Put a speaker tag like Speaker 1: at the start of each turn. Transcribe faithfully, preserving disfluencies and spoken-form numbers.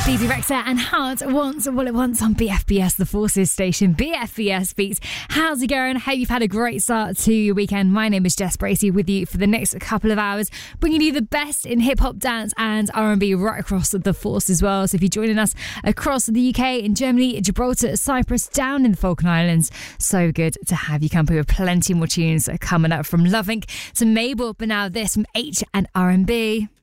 Speaker 1: Bebe Rexha and Heart Wants What It Wants on B F B S, the Forces station. B F B S Beats. How's it going? Hope you've had a great start to your weekend. My name is Jess Bracey, with you for the next couple of hours, bringing you the best in hip-hop, dance and R and B right across the Force as well. So if you're joining us across the U K, in Germany, Gibraltar, Cyprus, down in the Falkland Islands, so good to have you company with plenty more tunes coming up from Love Incorporated to Mabel, but now this from H and R and B.